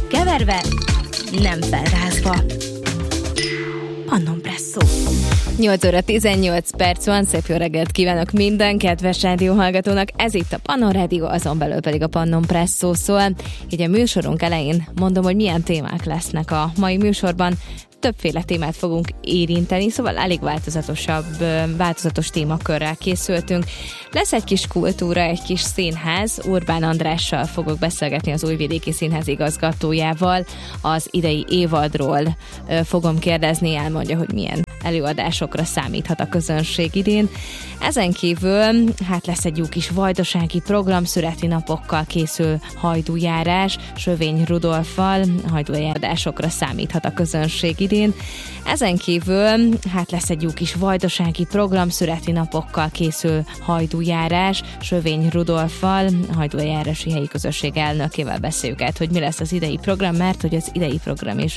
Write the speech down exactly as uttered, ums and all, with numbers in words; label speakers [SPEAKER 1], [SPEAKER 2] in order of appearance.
[SPEAKER 1] keverve, nem felrázva. Pannon Presszó. nyolc óra tizennyolc perc van, szép jó reggelt kívánok minden kedves rádióhallgatónak. Ez itt a Pannon Rádió, azon belül pedig a Pannon Presszó szól. Így a műsorunk elején mondom, hogy milyen témák lesznek a mai műsorban. Többféle témát fogunk érinteni, szóval elég változatosabb, változatos témakörrel készültünk. Lesz egy kis kultúra, egy kis színház. Urbán Andrással fogok beszélgetni, az Újvidéki Színház igazgatójával. Az idei évadról fogom kérdezni, elmondja, hogy milyen előadásokra számíthat a közönség idén. Ezen kívül hát lesz egy jó kis vajdasági program, szüreti napokkal készül hajdújárás, Sövény Rudolffal, hajdújárásokra számíthat a közönség idén. Ezen kívül hát lesz egy jó kis vajdasági program, szüreti napokkal készül hajdújárás, Sövény Rudolffal, hajdújárási helyi közösség elnökével beszéljük át, hogy mi lesz az idei program, mert hogy az idei program is